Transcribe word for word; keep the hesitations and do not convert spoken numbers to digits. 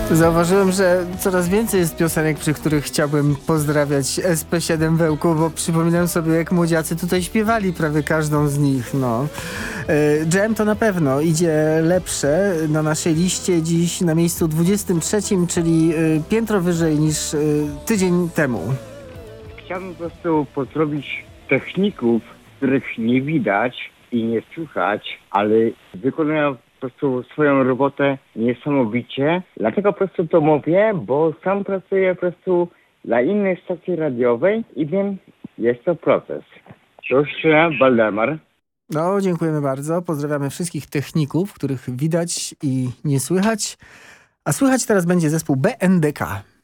Zauważyłem, że coraz więcej jest piosenek, przy których chciałbym pozdrawiać S P siedem Wełku, bo przypominam sobie, jak młodziacy tutaj śpiewali prawie każdą z nich, no. Jam to na pewno idzie lepsze na naszej liście dziś na miejscu dwudziestym trzecim, czyli piętro wyżej niż tydzień temu. Chciałbym po prostu pozdrowić techników, których nie widać i nie słychać, ale wykonują po prostu swoją robotę niesamowicie. Dlatego po prostu to mówię, bo sam pracuję po prostu dla innej stacji radiowej i wiem, jest to proces. Cześć, Waldemar. No, dziękujemy bardzo. Pozdrawiamy wszystkich techników, których widać i nie słychać. A słychać teraz będzie zespół B N D K.